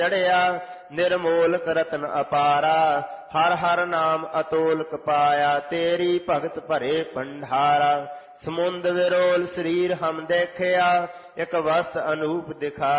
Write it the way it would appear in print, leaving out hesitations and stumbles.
ਚੜਿਆ ਨਿਰਮੋਲਕ ਰਤਨ ਅਪਾਰਾ। ਹਰ ਹਰ ਨਾਮ ਅਤੋਲਕ ਪਾਇਆ, ਤੇਰੀ ਭਗਤ ਭਰੇ ਭੰਡਾਰਾ। ਸਮੁੰਦ ਵਿਰੋਲ ਸਰੀਰ ਹਮ ਦੇਖਿਆ, ਇਕ ਵਸਤ ਅਨੂਪ ਦਿਖਾ।